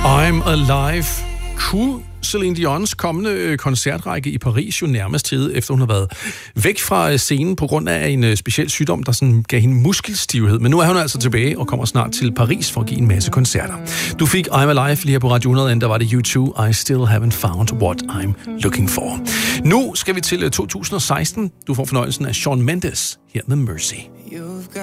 I'm Alive. Kunne Celine Dion's kommende koncertrække i Paris jo nærmest tid, efter hun har været væk fra scenen på grund af en speciel sygdom, der sådan gav hende muskelstivhed. Men nu er hun altså tilbage og kommer snart til Paris for at give en masse koncerter. Du fik I'm Alive lige her på Radio 100, der var det U2, I Still Haven't Found What I'm Looking For. Nu skal vi til 2016. Du får fornøjelsen af Shawn Mendes her med Mercy.